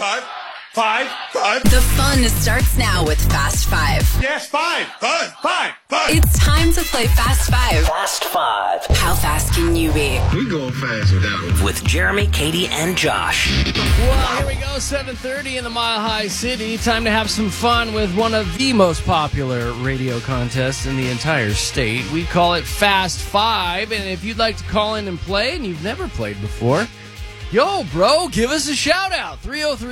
The fun starts now with Fast Five. Yes, five. It's time to play Fast Five. Fast Five. How fast can you be? We going fast with that one. With Jeremy, Katie, and Josh. Well, here we go, 7:30 in the Mile High City. Time to have some fun with one of the most popular radio contests in the entire state. We call it Fast Five, and if you'd like to call in and play and you've never played before, yo, bro, give us a shout-out.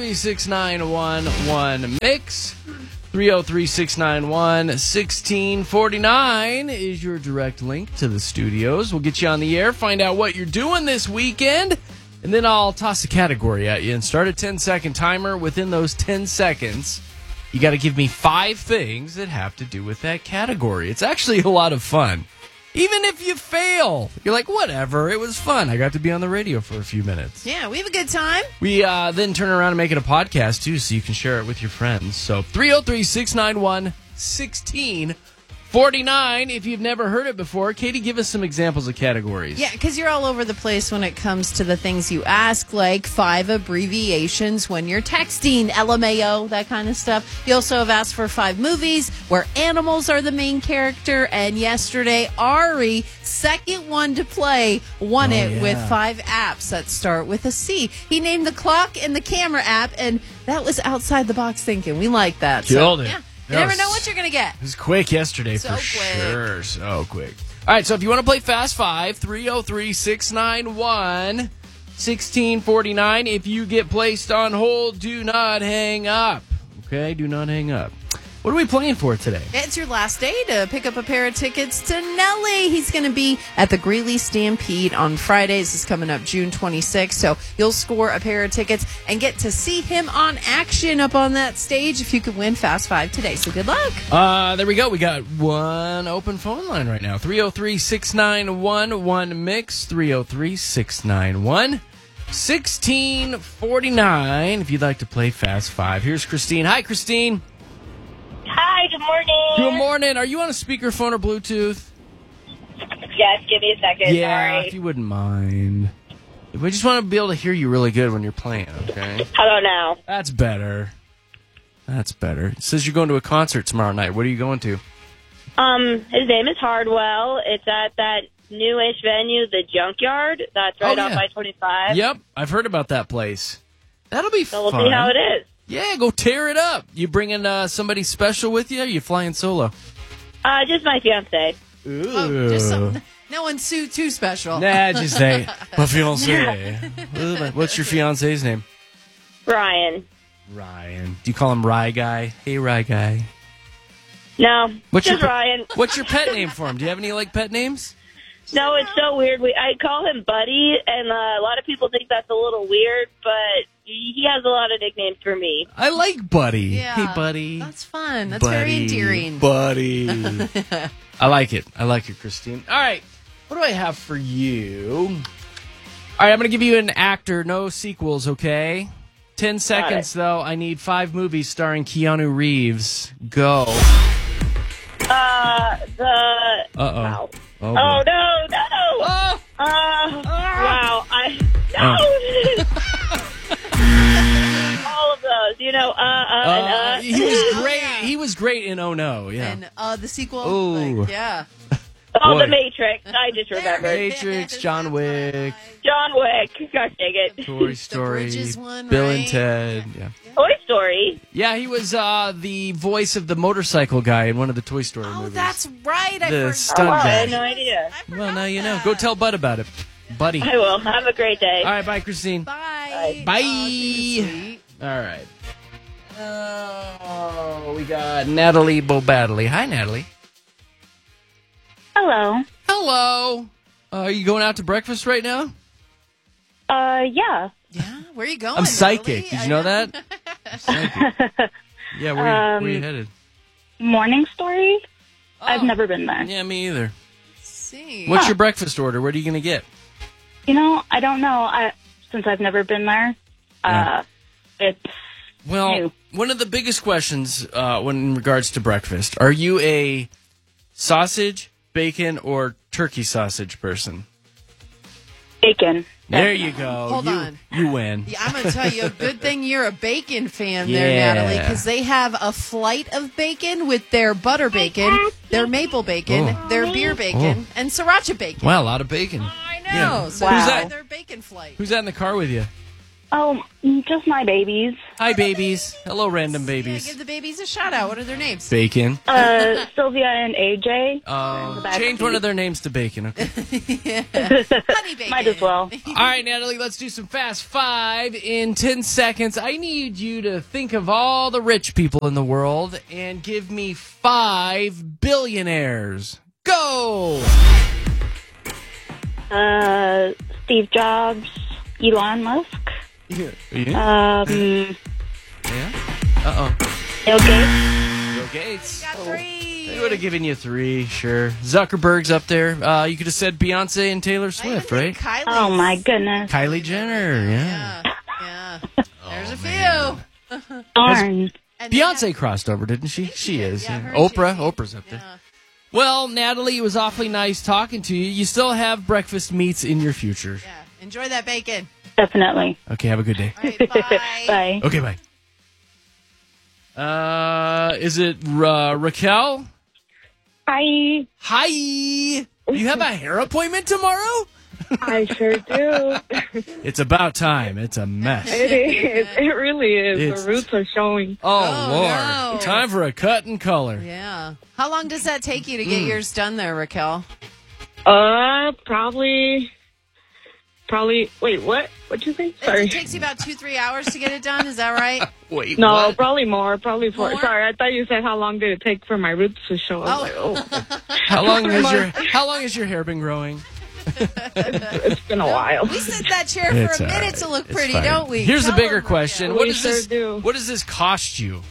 303-691-1-MIX. 303-691-1649 is your direct link to the studios. We'll get you on the air, find out what you're doing this weekend, and then I'll toss a category at you and start a 10-second timer. Within those 10 seconds, you got to give me 5 things that have to do with that category. It's actually a lot of fun. Even if you fail, you're like, whatever, it was fun. I got to be on the radio for a few minutes. Yeah, we have a good time. We then turn around and make it a podcast, too, so you can share it with your friends. So 303-691-1649. If you've never heard it before, Katie, give us some examples of categories. Yeah, because you're all over the place when it comes to the things you ask, like 5 abbreviations when you're texting, LMAO, that kind of stuff. You also have asked for 5 movies where animals are the main character. And yesterday, Ari, second one to play, won it with 5 apps that start with a C. He named the clock and the camera app, and that was outside the box thinking. We like that. Killed it. Yeah. You never know what you're going to get. It was quick yesterday, So for quick. sure. So quick. All right, so if you want to play Fast Five, 303-691-1649. If you get placed on hold, do not hang up. Okay, do not hang up. What are we playing for today? It's your last day to pick up a pair of tickets to Nelly. He's going to be at the Greeley Stampede on Fridays. This is coming up June 26th. So you'll score a pair of tickets and get to see him on action up on that stage if you could win Fast Five today. So good luck. There we go. We got one open phone line right now. 303-691-1-MIX. 303-691-1649. If you'd like to play Fast Five. Here's Christine. Hi, Christine. Hi, good morning. Good morning. Are you on a speakerphone or Bluetooth? Yes, give me a second. Yeah, Sorry. if you wouldn't mind. We just want to be able to hear you really good when you're playing, okay? How about now? That's better. That's better. It says you're going to a concert tomorrow night. What are you going to? His name is Hardwell. It's at that newish venue, the Junkyard. That's right off I-25. Yep, I've heard about that place. That'll be So fun. we'll see how it is. Yeah, go tear it up. You bringing somebody special with you, or you flying solo? Just my fiance. Ooh. Oh, just something. No one's too special. Nah, just say, my fiance. What's your fiance's name? Ryan. Ryan. Do you call him Rye Guy? Hey, Rye Guy. No, What's just your Ryan. What's your pet name for him? Do you have any pet names? No, it's so weird. I call him Buddy, and a lot of people think that's a little weird, but he has a lot of nicknames for me. I like Buddy. Yeah, Hey, Buddy. That's fun. That's very endearing. Buddy. I like it. I like it, Christine. All right. What do I have for you? All right, I'm going to give you an actor. No sequels, okay? 10 seconds, though. I need 5 movies starring Keanu Reeves. Go. Wow. Oh, Oh, boy. no. Oh! Wow. All of those, and He was great. He was great in Oh No, yeah. And the sequel. Ooh. Yeah. Oh, Boy. The Matrix. I just remembered. Matrix, John Wick, John Wick. Gosh dang it. Toy Story, Bridges one, Bill right? and Ted. Yeah. Toy Story. Yeah, he was the voice of the motorcycle guy in one of the Toy Story Oh, movies. that's right. I The forgot. stunt Oh, I guy. had no idea. Well, now you know. Go tell Bud about it. Buddy. I will. Have a great day. All right, bye, Christine. Bye. Bye. Oh, sweet. All right. Oh, we got Natalie Bobadley. Hi, Natalie. Hello. Hello. Are you going out to breakfast right now? Yeah. Yeah. Where are you going? I'm psychic. Natalie? Did you know that? I'm psychic. Yeah, where are you headed? Morning Story? Oh. I've never been there. Yeah, me either. Let's see. What's your breakfast order? What are you going to get? I don't know. Since I've never been there, it's Well, new. one of the biggest questions when in regards to breakfast, are you a sausage, bacon, or turkey sausage person? Bacon. There you go. Hold on. You win. Yeah, I'm going to tell you, a good thing you're a bacon fan there, Natalie, because they have a flight of bacon with their butter bacon, their maple bacon, their beer bacon, and sriracha bacon. Wow, a lot of bacon. I know. Yeah. So Wow. try their bacon flight. Who's that in the car with you? Oh, just my babies. Hi, babies. Hello, random Yeah, babies. give the babies a shout out. What are their names? Bacon. Sylvia and AJ. Change one of their names to Bacon, okay? Honey bacon. Might as well. All right, Natalie, let's do some Fast Five in 10 seconds. I need you to think of all the rich people in the world and give me 5 billionaires. Go! Steve Jobs, Elon Musk, Yeah. yeah. Uh-oh. Bill Gates. Bill Gates. Got 3. They would have given you 3, sure. Zuckerberg's up there. You could have said Beyonce and Taylor Swift, right? Kylie. Oh, my goodness. Kylie Jenner, yeah. Yeah. There's a few. Darn. And Beyonce crossed over, didn't she? She is. Yeah, her and Oprah. Jay-Z. Oprah's up there. Well, Natalie, it was awfully nice talking to you. You still have breakfast meats in your future. Yeah. Enjoy that bacon. Definitely. Okay, have a good day. All right, bye. Bye. Okay, bye. Is it Raquel? Hi, Hi. You have a hair appointment tomorrow? I sure do. It's about time. It's a mess. It is. It really is. It's- The roots are showing. Oh, Lord. no. Time for a cut and color. Yeah. How long does that take you to get yours done there, Raquel? Probably. Wait, what? What'd you say? Sorry. It takes you about 2-3 hours to get it done. Is that right? Wait, No, what? probably more. Probably 4. More? Sorry, I thought you said how long did it take for my roots to show. I was like, oh, How long has your hair been growing? it's been a while. We sit that chair It's for a all minute right. to look It's pretty, fine. don't we? Here's a Tell bigger them, question. Raquel. What We does sure this do. What does this cost you?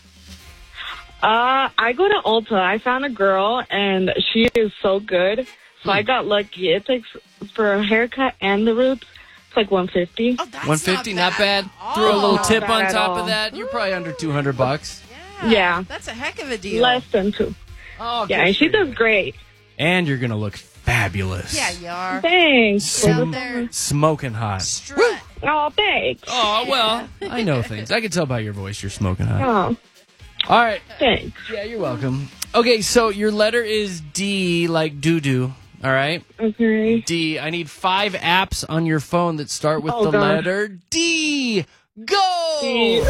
I go to Ulta. I found a girl, and she is so good. So I got lucky. It takes, for a haircut and the roots, it's like $150. Oh, that's 150, not bad. at Throw a all. little Not tip bad on at top all. of that. You're probably under $200. Yeah. That's a heck of a deal. Less than 2. Oh, Yeah, and she does great. And you're gonna look fabulous. Yeah, you are. Thanks. Out there. Smoking hot. Strut. Oh, thanks. Oh well, I know things. I can tell by your voice you're smoking hot. Oh, All right. thanks. Yeah, you're welcome. Okay, so your letter is D, like doo-doo. All right, Okay. D. I need 5 apps on your phone that start with Oh, the God. letter D. Go.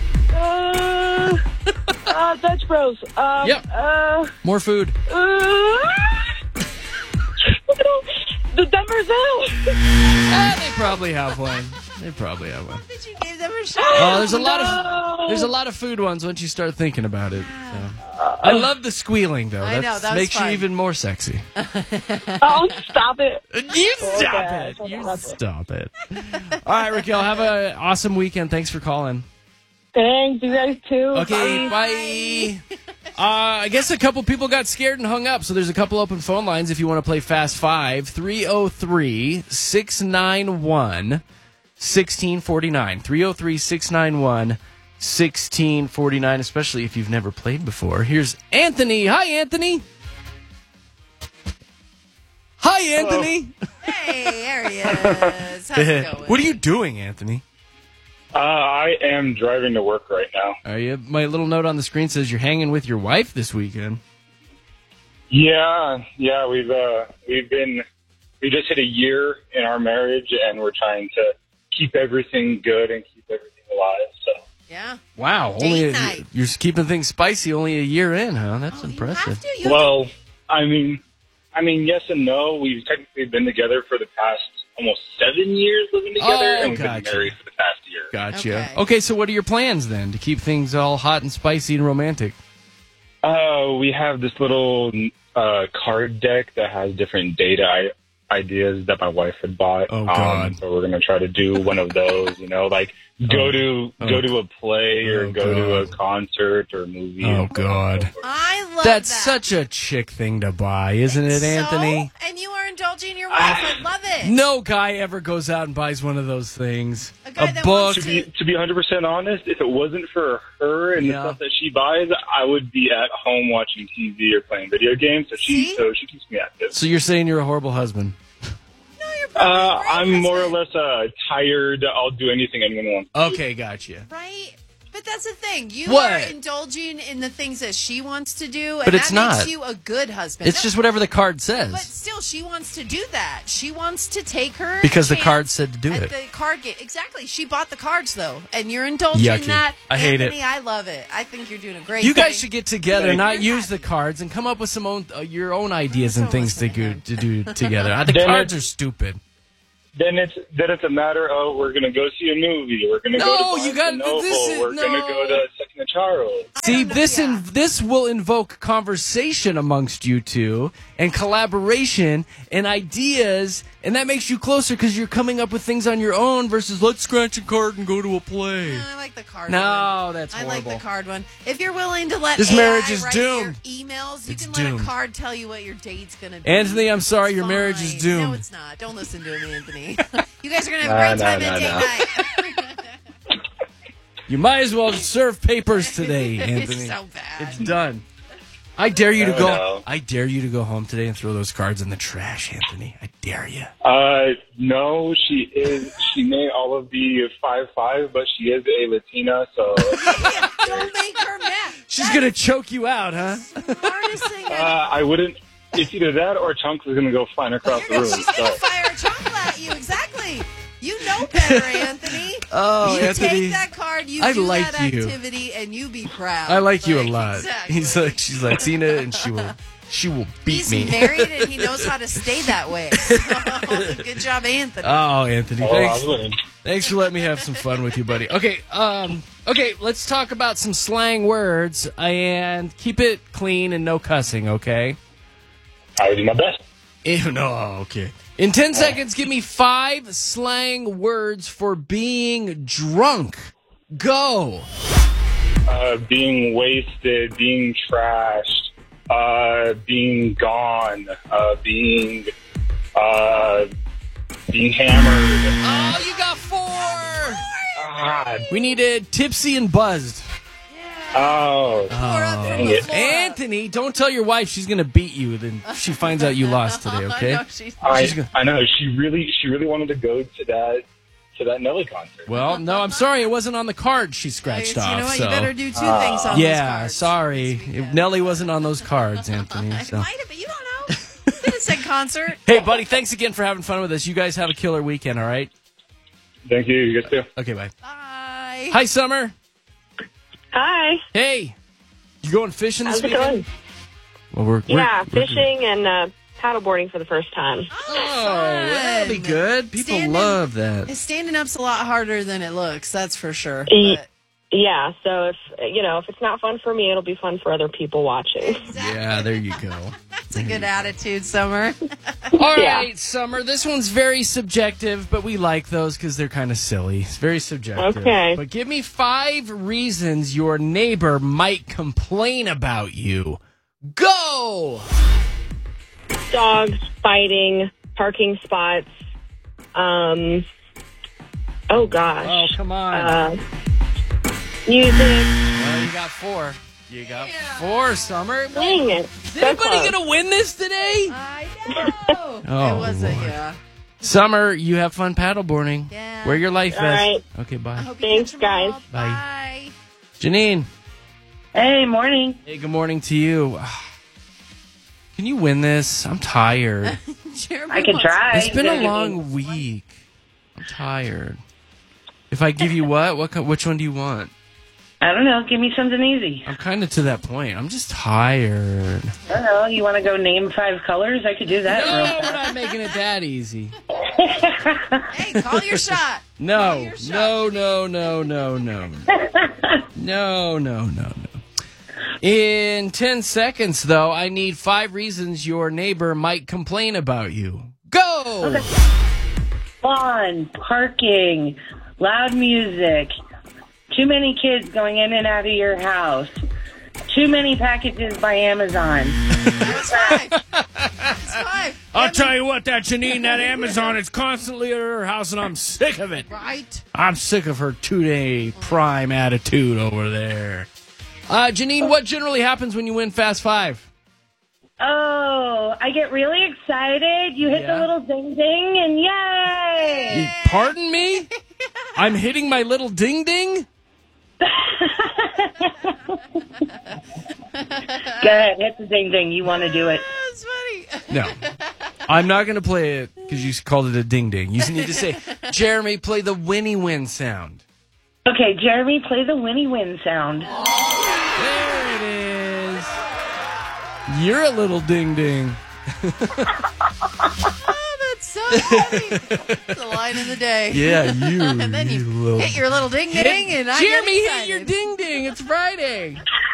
Dutch Bros. Yep. More food. The Denver Zoo. They probably have one. They probably have one. Did you give them a shot? Oh, there's a lot of food ones once you start thinking about it. So. I love the squealing though. I know, that was makes fun. you even more sexy. Oh, stop it. You stop Okay. it. You stop it. All right, Raquel, have an awesome weekend. Thanks for calling. Thanks, you guys too. Okay, bye. I guess a couple people got scared and hung up, so there's a couple open phone lines if you want to play Fast 5. 303-691-1649. 303-691-1649, especially if you've never played before. Here's Anthony. Hi, Anthony. Hi, Anthony. Hey, there he is. How's it going? What are you doing, Anthony? I am driving to work right now. Are you? My little note on the screen says you're hanging with your wife this weekend. Yeah, we just hit a year in our marriage, and we're trying to keep everything good and keep everything alive. So Yeah. Wow, Date night. you're keeping things spicy only a year in, huh? That's impressive. You have to. well, I mean, yes and no. We've technically been together for the past almost 7 years living together, and we've gotcha. been married for the past year. Gotcha. Okay. Okay, so what are your plans then to keep things all hot and spicy and romantic? We have this little card deck that has different data ideas that my wife had bought. Oh, God. So we're gonna try to do one of those. Like go to a play or Oh, go to a God. concert or a movie. Oh, God. I love That's that. such a chick thing to buy, isn't it, Anthony? So? And you are indulging your wife. I love it. No guy ever goes out and buys one of those things. A guy that book. wants To be 100% honest, if it wasn't for her and Yeah. the stuff that she buys, I would be at home watching TV or playing video games. So she See? keeps me active. So you're saying you're a horrible husband? No, you're I'm more or less tired. I'll do anything anyone wants. Okay, gotcha. Right? But that's the thing. You What? are indulging in the things that she wants to do, and But it's that makes not. you a good husband. It's just whatever the card But says. still, she wants to do that. She wants to take her Because the chance card said to do at it. the card game. Exactly. She bought the cards, though, and you're indulging Yucky. that. I hate it. Anthony, I love it. I think you're doing a great You thing. guys should get together, not You're use the happy. cards, and come up with some your own ideas and Don't things to listen to do together. The Then cards it- are stupid. Then it's a matter of we're going to go see a movie. We're going to No, go to you Barnes got- and Noble. this is- We're going no. to go to Second and Charles. See, know, this yeah. this will invoke conversation amongst you two and collaboration and ideas, and that makes you closer because you're coming up with things on your own versus let's scratch a card and go to a play. No, I like the card No, one. that's I like horrible. the card one. If you're willing to let This AI marriage is write doomed. your emails, you It's can doomed. let a card tell you what your date's going to be. Anthony, I'm sorry, It's your marriage is fine. doomed. No, it's not. Don't listen to him, Anthony. You guys are going to have a great No, time no, at no, date no. night. You might as well serve papers today, Anthony. It's so bad. It's done. I dare you to Oh, go. no. I dare you to go home today and throw those cards in the trash, Anthony. I dare you. No, she may all of the 5'5", but she is a Latina, so Don't make her mad. She's gonna choke you out, huh? Hardest thing I wouldn't. It's either that or Chunks is going to go flying across the room. She's going So. to fire a chocolate at you. Exactly. You know better, Anthony. Oh, you Anthony. take that card, you I do like that you. activity, and you be proud. I like you a lot. Exactly. She's Latina, and she will beat He's me. married, and he knows how to stay that way. So, good job, Anthony. Oh, Anthony, Oh, I thanks. was winning. Thanks for letting me have some fun with you, buddy. Okay, let's talk about some slang words and keep it clean and no cussing, okay? I will do my best. Okay. In 10 seconds, give me 5 slang words for being drunk. Go. Being wasted, being trashed, being gone, being hammered. Oh, you got 4. God. We needed tipsy and buzzed. Oh. Pour up from dang the it. floor. Anthony, don't tell your wife she's going to beat you. Then she finds out you lost today, okay? No, she's I know. She really wanted to go to that Nelly concert. Well, no, I'm sorry. It wasn't on the card she scratched You off. know what? so. You better do 2 things on those Yeah, cards. sorry. this weekend. Nelly wasn't on those cards, Anthony. It So. might have, but you don't know. Could have said concert. Hey, buddy, thanks again for having fun with us. You guys have a killer weekend, all right? Thank you. You guys too. Okay, bye. Bye. Hi, Summer. Hi. Hey. You going fishing this How's it weekend? going? Well, we're Yeah, we're- fishing and paddleboarding for the first time. Oh, that'll be good. People Standing- love that. Standing up's a lot harder than it looks, that's for sure. E- But- Yeah, so if it's not fun for me, it'll be fun for other people watching. Yeah, there you go. That's a good attitude, Summer. All Yeah. right, Summer. This one's very subjective, but we like those because they're kind of silly. It's very subjective. Okay. But give me 5 reasons your neighbor might complain about you. Go! Dogs, fighting, parking spots. Oh gosh. Oh, come on. Music. Well, you got 4. You got 4, Summer. Dang it. Is So anybody close. going to win this today? I know. Oh, it wasn't, Lord. yeah. Summer, you have fun paddleboarding. Yeah. Wear your life All vest. right. Okay, bye. Hope you Thanks, catch 'em all. guys. Bye. Bye. Janine. Hey, morning. Hey, good morning to you. Can you win this? I'm tired. Jeremy I can wants- try. It's been a long week. I'm tired. If I give you which one do you want? I don't know. Give me something easy. I'm kind of to that point. I'm just tired. I don't know. You want to go name 5 colors? I could do that. No, real we're fast. not making it that easy. Hey, call your shot. No, your shot. no. No. In 10 seconds, though, I need 5 reasons your neighbor might complain about you. Go! Lawn, parking, loud music, too many kids going in and out of your house, too many packages by Amazon. That's 5. That's 5. I'll tell you what, that Janine, that Amazon is constantly at her house, and I'm sick of it. Right. I'm sick of her 2-day prime attitude over there. Janine, what generally happens when you win Fast 5? Oh, I get really excited. You hit Yeah. the little ding ding, and yay! Pardon me? I'm hitting my little ding ding? Go ahead, hit the ding ding. You want to do it? That's funny. No. I'm not going to play it because you called it a ding ding. You just need to say, Jeremy, play the Winnie Win sound. Okay, Jeremy, play the Winnie Win sound. There it is. You're a little ding ding. That's so funny. It's the line of the day. Yeah, you. And then you little... hit your little ding ding, and I Jeremy, get hit your excited. ding ding. It's Friday.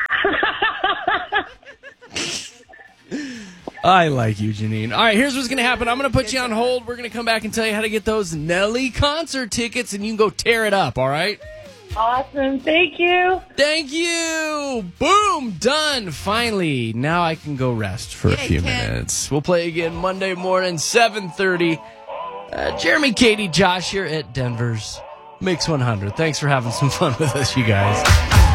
I like you, Janine. All right, here's what's going to happen. I'm going to put you on hold. We're going to come back and tell you how to get those Nelly concert tickets, and you can go tear it up, all right? Awesome. Thank you. Thank you. Boom. Done. Finally. Now I can go rest for a Yeah, few you can. minutes. We'll play again Monday morning, 7:30. Jeremy, Katie, Josh here at Denver's Mix 100. Thanks for having some fun with us, you guys.